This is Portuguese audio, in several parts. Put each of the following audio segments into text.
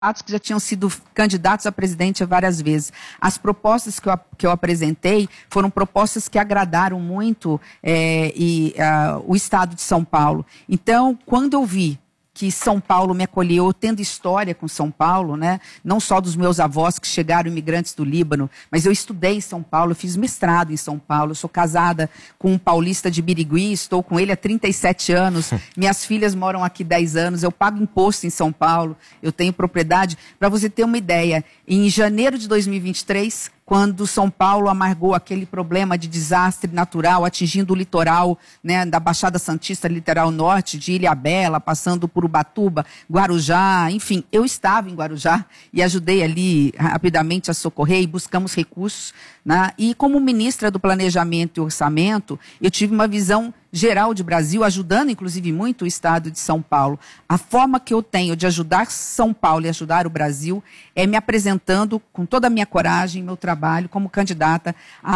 que já tinham sido candidatos a presidente várias vezes. As propostas que eu apresentei foram propostas que agradaram muito o Estado de São Paulo. Então, quando eu vi que São Paulo me acolheu, tendo história com São Paulo, né? Não só dos meus avós que chegaram imigrantes do Líbano, mas eu estudei em São Paulo, eu fiz mestrado em São Paulo, eu sou casada com um paulista de Birigui, estou com ele há 37 anos, minhas filhas moram aqui 10 anos, eu pago imposto em São Paulo, eu tenho propriedade. Para você ter uma ideia, em janeiro de 2023, quando São Paulo amargou aquele problema de desastre natural atingindo o litoral, né, da Baixada Santista, litoral norte, de Ilhabela, passando por Ubatuba, Guarujá, enfim, eu estava em Guarujá e ajudei ali rapidamente a socorrer e buscamos recursos, né, e como ministra do Planejamento e Orçamento, eu tive uma visão geral de Brasil, ajudando inclusive muito o Estado de São Paulo. A forma que eu tenho de ajudar São Paulo e ajudar o Brasil é me apresentando com toda a minha coragem, meu trabalho como candidata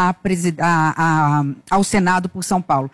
ao Senado por São Paulo.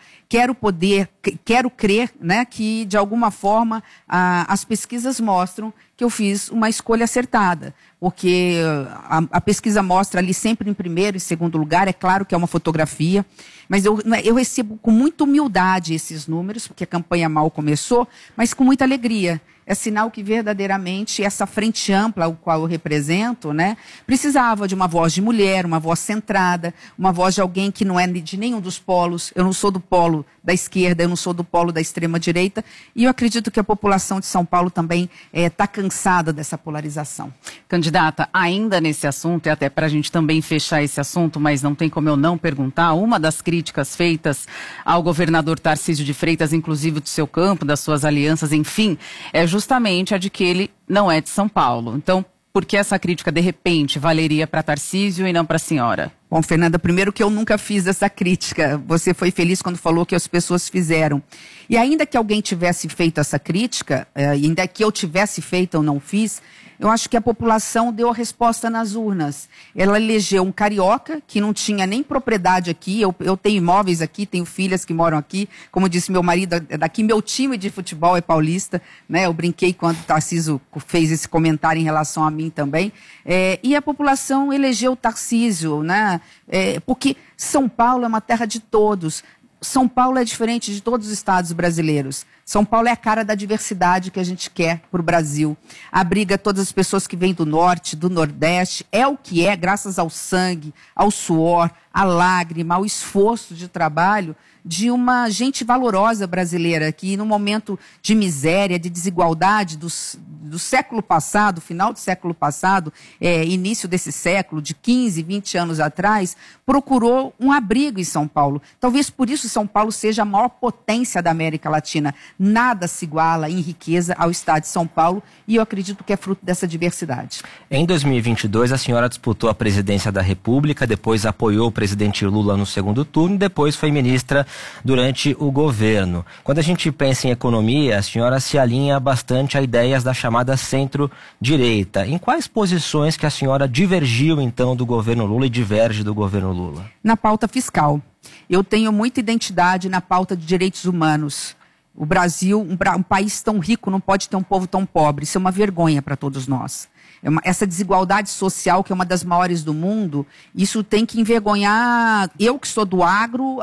Quero crer, né, que de alguma forma as pesquisas mostram que eu fiz uma escolha acertada, porque a pesquisa mostra ali sempre em primeiro e segundo lugar, é claro que é uma fotografia, mas eu recebo com muita humildade esses números, porque a campanha mal começou, mas com muita alegria. É sinal que verdadeiramente essa frente ampla, o qual eu represento, né, precisava de uma voz de mulher, uma voz centrada, uma voz de alguém que não é de nenhum dos polos. Eu não sou do polo da esquerda, eu não sou do polo da extrema-direita, e eu acredito que a população de São Paulo também está cansada dessa polarização. Candidata, ainda nesse assunto, e até para a gente também fechar esse assunto, mas não tem como eu não perguntar, uma das críticas feitas ao governador Tarcísio de Freitas, inclusive do seu campo, das suas alianças, enfim, é justamente a de que ele não é de São Paulo. Então, por que essa crítica, de repente, valeria para Tarcísio e não para a senhora? Bom, Fernanda, primeiro que eu nunca fiz essa crítica. Você foi feliz quando falou que as pessoas fizeram. E ainda que alguém tivesse feito essa crítica, ainda que eu tivesse feito ou não fiz, eu acho que a população deu a resposta nas urnas. Ela elegeu um carioca que não tinha nem propriedade aqui. Eu tenho imóveis aqui, tenho filhas que moram aqui. Como disse meu marido, daqui meu time de futebol é paulista, né? Eu brinquei quando o Tarcísio fez esse comentário em relação a mim também. E a população elegeu o Tarcísio, né? Porque São Paulo é uma terra de todos. São Paulo é diferente de todos os estados brasileiros. São Paulo é a cara da diversidade que a gente quer para o Brasil. Abriga todas as pessoas que vêm do norte, do nordeste. É o que é, graças ao sangue, ao suor, à lágrima, ao esforço de trabalho de uma gente valorosa brasileira que, no momento de miséria, de desigualdade do século passado, final do século passado, início desse século, de 15, 20 anos atrás, procurou um abrigo em São Paulo. Talvez por isso São Paulo seja a maior potência da América Latina. Nada se iguala em riqueza ao estado de São Paulo e eu acredito que é fruto dessa diversidade. Em 2022, a senhora disputou a presidência da República, depois apoiou o presidente Lula no segundo turno, depois foi ministra durante o governo. Quando a gente pensa em economia, a senhora se alinha bastante a ideias da chamada centro-direita. Em quais posições que a senhora divergiu, então, do governo Lula e diverge do governo Lula? Na pauta fiscal. Eu tenho muita identidade na pauta de direitos humanos. O Brasil, um país tão rico, não pode ter um povo tão pobre. Isso é uma vergonha para todos nós. Essa desigualdade social, que é uma das maiores do mundo, isso tem que envergonhar eu que sou do agro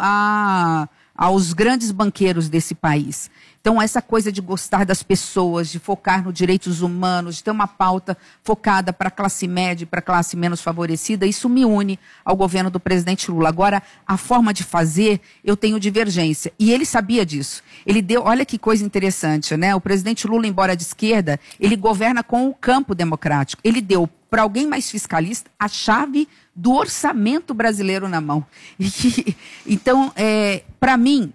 aos grandes banqueiros desse país. Então, essa coisa de gostar das pessoas, de focar nos direitos humanos, de ter uma pauta focada para a classe média e para a classe menos favorecida, isso me une ao governo do presidente Lula. Agora, a forma de fazer, eu tenho divergência. E ele sabia disso. Ele deu, olha que coisa interessante, né? O presidente Lula, embora de esquerda, ele governa com o campo democrático. Ele deu para alguém mais fiscalista a chave do orçamento brasileiro na mão. Então, para mim,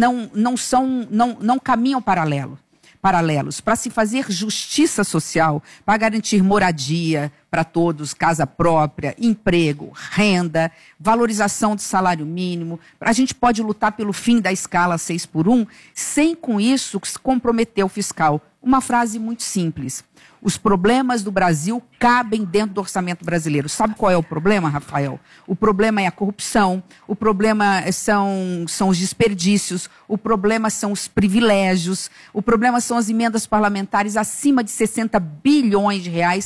não caminham paralelos. Para se fazer justiça social, para garantir moradia para todos, casa própria, emprego, renda, valorização do salário mínimo, a gente pode lutar pelo fim da escala 6x1, sem com isso comprometer o fiscal. Uma frase muito simples. Os problemas do Brasil cabem dentro do orçamento brasileiro. Sabe qual é o problema, Rafael? O problema é a corrupção, o problema são os desperdícios, o problema são os privilégios, o problema são as emendas parlamentares acima de 60 bilhões de reais